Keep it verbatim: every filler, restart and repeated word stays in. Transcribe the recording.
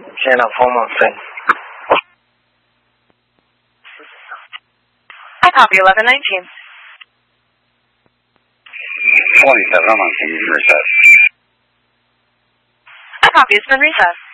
Channel four one six. I copy eleven nineteen. twenty-seven, I'm on, can you reset? I copy, it's been reset.